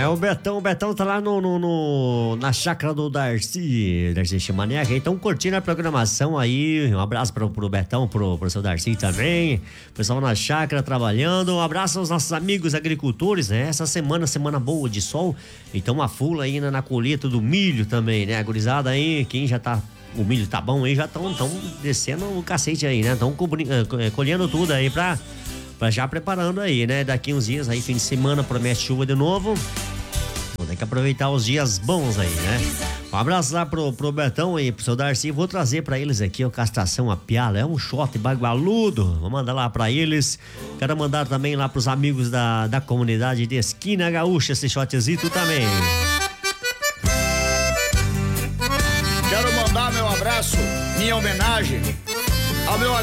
O Betão tá lá na chácara do Darcy Chimaneca. Então, curtindo a programação aí. Um abraço pro Betão, pro seu Darcy também. Pessoal na chácara trabalhando. Um abraço aos nossos amigos agricultores, né? Essa semana boa de sol. Então, a fula aí na colheita do milho também, né? A gurizada aí, quem já tá. O milho tá bom aí, já estão descendo o cacete aí, né? Estão colhendo tudo aí pra já preparando aí, né? Daqui uns dias aí, fim de semana, promete chuva de novo. Então tem que aproveitar os dias bons aí, né? Um abraço lá pro Betão e pro seu Darcy. Vou trazer pra eles aqui a castração a piala. É um shot bagualudo. Vou mandar lá pra eles. Quero mandar também lá pros amigos da comunidade de Esquina Gaúcha esse shotzito também. Quero mandar meu abraço, minha homenagem ao meu amigo